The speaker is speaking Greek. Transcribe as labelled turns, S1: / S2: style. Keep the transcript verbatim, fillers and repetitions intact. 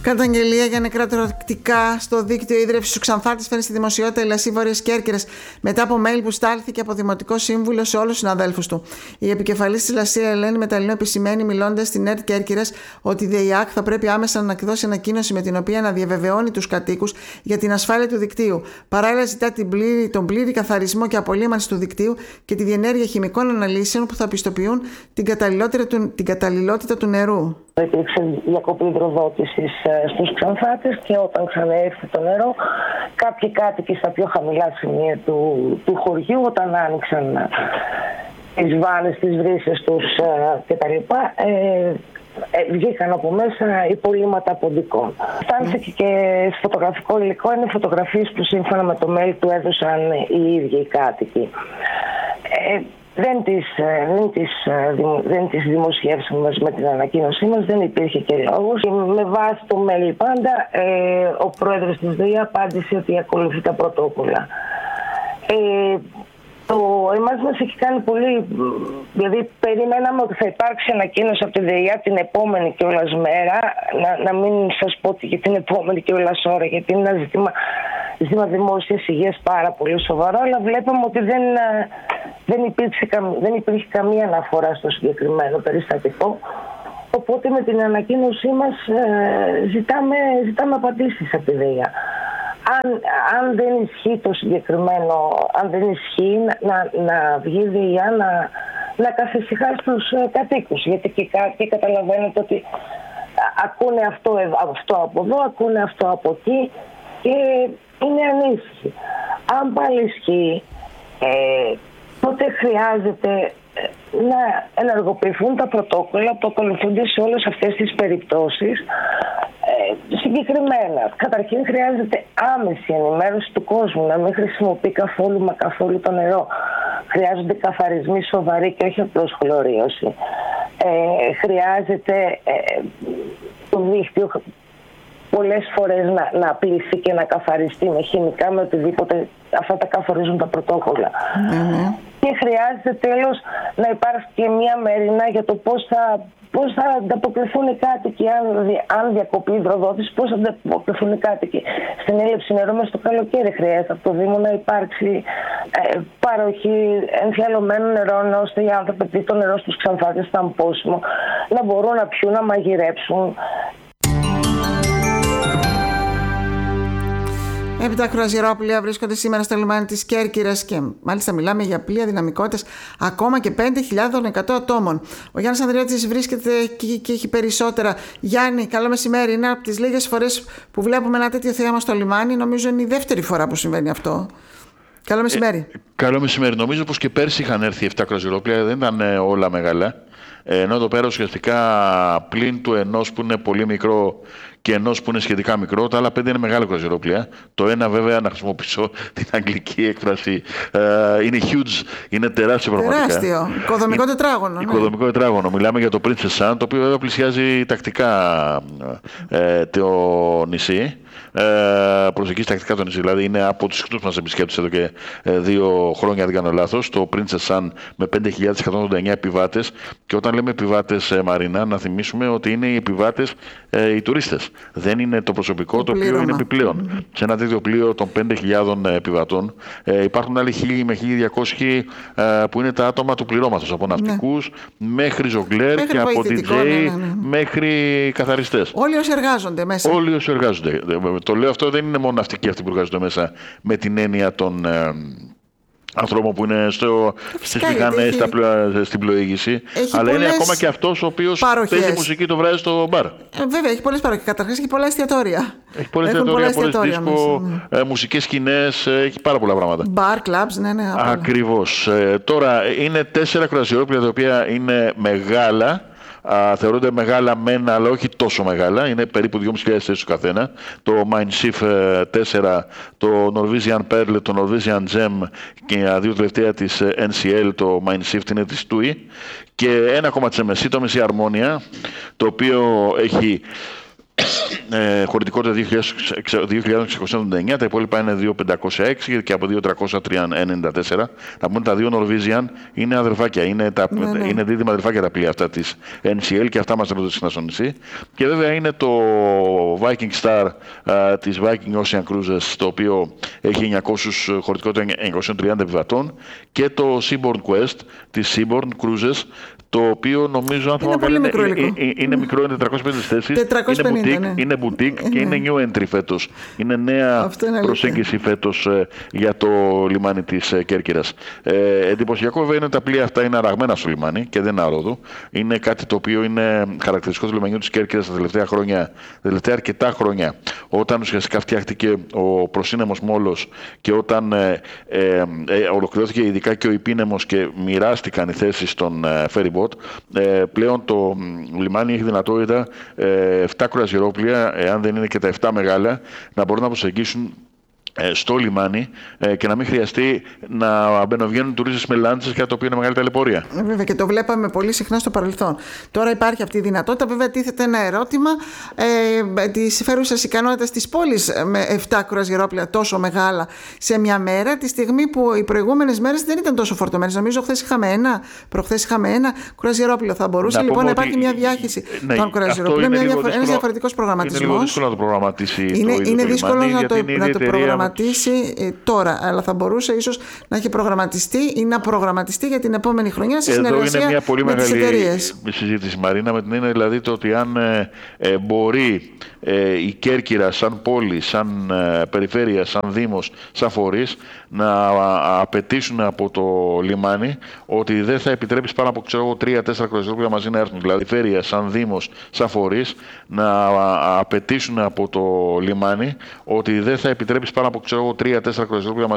S1: Καταγγελία για νεκρατορακτικά στο δίκτυο ίδρυυσης του Ξανθάτης φέρνει στη δημοσιότητα η Λασσή Βόρειας Κέρκυρας μετά από mail που στάλθηκε από Δημοτικό Σύμβουλο σε όλους τους συναδέλφους του. Η επικεφαλής της Λασσή, Ελένη Μεταλλινό, επισημαίνει μιλώντας στην ΕΡΤ Κέρκυρας ότι η ΔΕΙΑΚ θα πρέπει άμεσα να εκδώσει ανακοίνωση με την οποία να διαβεβαιώνει τους κατοίκους για την ασφάλεια του δικτύου. Παράλληλα, ζητά την πλήρη, τον πλήρη καθαρισμό και απολύμανση του δικτύου και τη διενέργεια χημικών αναλύσεων που θα πιστοποιούν την καταλληλότητα του, την καταλληλότητα του νερού.
S2: Υπήρξε διακοπή υδροδότησης στους Ξανθάτες και όταν ξαναέρθει το νερό, κάποιοι κάτοικοι στα πιο χαμηλά σημεία του, του χωριού, όταν άνοιξαν τις βάνες, τις βρύσες τους κτλ., ε, ε, βγήκαν από μέσα υπολείμματα ποντικών. Φτάνθηκε και στο φωτογραφικό υλικό, είναι φωτογραφίες που σύμφωνα με το mail του έδωσαν οι ίδιοι οι κάτοικοι. Ε, Δεν τις, δεν, τις, δεν τις δημοσιεύσαμε μαζί με την ανακοίνωσή μας, δεν υπήρχε και λόγος. Με βάση το mail πάντα, ε, ο πρόεδρος της ΔΕΙΑ απάντησε ότι ακολουθεί τα πρωτόκολλα. Ε, το, εμάς μας έχει κάνει πολύ, δηλαδή περιμέναμε ότι θα υπάρξει ανακοίνωση από τη ΔΕΙΑ την επόμενη κιόλας μέρα, να, να μην σας πω ότι για την επόμενη κιόλας ώρα, γιατί είναι ένα ζήτημα, ζήτημα δημόσιας υγείας πάρα πολύ σοβαρό, αλλά βλέπαμε ότι δεν... Δεν υπήρξε, δεν υπήρχε καμία αναφορά στο συγκεκριμένο περιστατικό. Οπότε με την ανακοίνωσή μας ε, ζητάμε, ζητάμε απαντήσεις από τη ΔΕΙΑ. Αν, αν δεν ισχύει το συγκεκριμένο, αν δεν ισχύει να, να βγει η ΔΕΙΑ να, να καθησυχάσει τους κατοίκους. Γιατί και κάποιοι καταλαβαίνετε ότι ακούνε αυτό, αυτό από εδώ, ακούνε αυτό από εκεί και είναι ανήσυχοι. Αν πάλι ισχύει, ε, τότε χρειάζεται να ενεργοποιηθούν τα πρωτόκολλα που ακολουθούνται σε όλες αυτές τις περιπτώσεις. Ε, συγκεκριμένα, καταρχήν χρειάζεται άμεση ενημέρωση του κόσμου, να μην χρησιμοποιεί καθόλου μα καθόλου το νερό. Χρειάζονται καθαρισμοί σοβαροί και όχι απλώς χλωρίωση. Ε, χρειάζεται ε, το δίκτυο πολλές φορές να, να πληθεί και να καθαριστεί με χημικά, με οτιδήποτε. Αυτά τα καθορίζουν τα πρωτόκολλα. Mm-hmm. Και χρειάζεται τέλος να υπάρχει και μια μεριμνά για το πώς θα, πώς θα ανταποκριθούν οι κάτοικοι, αν, αν διακοπεί η υδροδότηση, πώς θα ανταποκριθούν οι κάτοικοι στην έλλειψη νερού μέσα στο καλοκαίρι. Χρειάζεται από το Δήμο να υπάρξει ε, παροχή εμφιαλωμένων νερών, ώστε οι άνθρωποι, επειδή το νερό στους Ξανθάτες ήταν πόσιμο, να μπορούν να πιούν, να μαγειρέψουν.
S1: Έπειτα κρουαζιερόπλοια βρίσκονται σήμερα στο λιμάνι της Κέρκυρας και μάλιστα μιλάμε για πλοία δυναμικότητας ακόμα και πέντε χιλιάδες εκατό ατόμων. Ο Γιάννης Ανδριώτης βρίσκεται εκεί και έχει περισσότερα. Γιάννη, καλό μεσημέρι. Είναι από τις λίγες φορές που βλέπουμε ένα τέτοιο θέαμα στο λιμάνι. Νομίζω είναι η δεύτερη φορά που συμβαίνει αυτό. Καλό μεσημέρι.
S3: Ε, καλό μεσημέρι. Νομίζω πως και πέρσι είχαν έρθει επτά κρουαζιερόπλοια, δεν ήταν ε, όλα μεγάλα. Ε, ενώ εδώ πέρα ουσιαστικά πλην του ενός που είναι πολύ μικρό και ενός που είναι σχετικά μικρό, τα άλλα πέντε είναι μεγάλα κρουαζιερόπλοια. Το ένα, βέβαια, να χρησιμοποιήσω την αγγλική έκφραση, ε, είναι huge, είναι τεράστιο πραγματικά.
S1: Τεράστιο. Οικοδομικό τετράγωνο.
S3: Οικοδομικό ναι. τετράγωνο. Μιλάμε για το Princess Anne, το οποίο βέβαια πλησιάζει τακτικά ε, το νησί. Ε, προσεγγίζει τακτικά το νησί. Δηλαδή είναι από τους συχνούς που μας επισκέπτονται εδώ και ε, δύο χρόνια, αν δεν κάνω λάθος, το Princess Anne με πέντε χιλιάδες εκατόν ογδόντα εννέα επιβάτες. Και όταν λέμε επιβάτες, ε, Μαρίνα, να θυμίσουμε ότι είναι οι επιβάτες ε, οι τουρίστες. Δεν είναι το προσωπικό το, το οποίο πλήρωμα. Είναι επιπλέον. Mm-hmm. Σε ένα τέτοιο πλοίο των πέντε χιλιάδων επιβατών ε, υπάρχουν άλλοι χίλιοι με χίλια διακόσιοι ε, που είναι τα άτομα του πληρώματος. Από ναυτικούς ναι. μέχρι ζογκλέρ μέχρι και από ντι τζέι ναι, ναι, ναι. μέχρι καθαριστές.
S1: Όλοι όσοι εργάζονται μέσα.
S3: Όλοι όσοι εργάζονται. Το λέω αυτό, δεν είναι μόνο ναυτικοί αυτοί που εργάζονται μέσα με την έννοια των ε, ανθρώπων που είναι στο, στις μηχανές, έχει... στην πλοήγηση, αλλά είναι ακόμα και αυτός ο οποίος
S1: παροχές.
S3: Παίζει μουσική το βράδυ στο μπαρ.
S1: Ε, βέβαια, έχει πολλές παροχές. Καταρχάς έχει πολλά εστιατόρια.
S3: Έχει πολλές εστιατόρια, πολλές δίσκο, ναι. ε, μουσικές σκηνές, ε, έχει πάρα πολλά πράγματα.
S1: Μπαρ, κλαμπς, ναι, ναι.
S3: Ακριβώς. Ε, τώρα, είναι τέσσερα κρουαζιερόπλοια τα οποία είναι μεγάλα. Uh, θεωρούνται μεγάλα μεν, αλλά όχι τόσο μεγάλα. Είναι περίπου δυόμισι χιλιάδες θέσεις το καθένα. Το Mein Schiff τέσσερα, το Norwegian Pearl, το Norwegian Gem και δύο τελευταία της εν σι ελ, το Mein Schiff είναι της τουι. Και ένα ακόμα της εμ ες σι, το εμ ες σι Harmonia, το οποίο έχει ε, χωρητικότητα δύο χιλιάδες εξακόσια εβδομήντα εννέα, τα υπόλοιπα είναι δύο χιλιάδες πεντακόσια έξι και από δύο χιλιάδες τριακόσια ενενήντα τέσσερα. Να πούμε τα δύο Norwegian είναι αδερφάκια, είναι, τα, ναι, ναι. είναι δίδυμα αδερφάκια τα πλοία αυτά της εν σι ελ και αυτά μας έρχονται συχνά στο νησί. Και βέβαια είναι το Viking Star α, της Viking Ocean Cruises, το οποίο έχει εννιακόσια χωρητικότητα εννιακόσια τριάντα επιβατών, και το Seabourn Quest της Seabourn Cruises, το οποίο νομίζω αν
S1: είναι πολύ
S3: είναι,
S1: μικρό
S3: είναι, είναι, είναι μικρό, είναι τετρακόσιες πενήντα θέσεις,
S1: τετρακόσιες πενήντα,
S3: είναι boutique,
S1: ναι.
S3: είναι, boutique
S1: ε,
S3: και
S1: ναι.
S3: είναι new entry φέτος. Είναι νέα είναι προσέγγιση φέτος ε, για το λιμάνι της ε, Κέρκυρας. Ε, εντυπωσιακό βέβαια είναι τα πλοία αυτά είναι αραγμένα στο λιμάνι και δεν είναι άροδο. Είναι κάτι το οποίο είναι χαρακτηριστικό του λιμανιού της Κέρκυρας τα τελευταία χρόνια, τα τελευταία αρκετά χρόνια. Όταν ουσιαστικά φτιάχτηκε ο προσύνεμος μόλος και όταν ε, ε, ε, ολοκληρώθηκε ειδικά και ο υπήνεμος και μοιράστηκαν οι θέσεις των ε, ferry boat, ε, πλέον το λιμάνι έχει δυνατότητα ε, επτά κρουαζιερόπλοια, εάν δεν είναι και τα επτά μεγάλα, να μπορούν να προσεγγίσουν στο λιμάνι ε, και να μην χρειαστεί να μπαινοβγαίνουν τουρίστες με λάντσες, κάτι το οποίο είναι μεγάλη ταλαιπωρία.
S1: Βέβαια, και το βλέπαμε πολύ συχνά στο παρελθόν. Τώρα υπάρχει αυτή η δυνατότητα. Βέβαια, τίθεται ένα ερώτημα ε, της φέρουσας ικανότητας της πόλης με επτά κρουαζιερόπλοια τόσο μεγάλα σε μια μέρα, τη στιγμή που οι προηγούμενες μέρες δεν ήταν τόσο φορτωμένες. Νομίζω χθες είχαμε ένα, προχθές είχαμε ένα κρουαζιερόπλοιο. Θα μπορούσε να λοιπόν να υπάρχει μια διάχυση
S3: ναι, των
S1: κρουαζιερόπλων, ένας διαφορετικός προγραμματισμός.
S3: Είναι λίγο δύσκολο να το προγραμματίσει.
S1: Είναι,
S3: το
S1: είναι δύσκολο να το, να το προγραμματίσει
S3: εταιρεία...
S1: τώρα, αλλά θα μπορούσε ίσως να έχει προγραμματιστεί ή να προγραμματιστεί για την επόμενη χρονιά σε συνεργασία
S3: είναι μια πολύ
S1: με τις εταιρείες.
S3: Συζήτηση, Μαρίνα, με την έννοια δηλαδή το ότι αν ε, ε, μπορεί ε, η Κέρκυρα σαν πόλη, σαν ε, περιφέρεια, σαν δήμος, σαν φορείς να α, απαιτήσουν από το λιμάνι ότι δεν θα επιτρέψει πάνω από τρία τέσσερα κρουαζιερόπλοια μαζί να έρθουν. Δηλαδή, περιφέρεια, σαν δήμος, σαν φορείς να α, απαιτήσουν από το λιμάνι ότι δεν θα επιτρέψει πάνω από τρία τέσσερα κρουαζιερόπλοια μαζί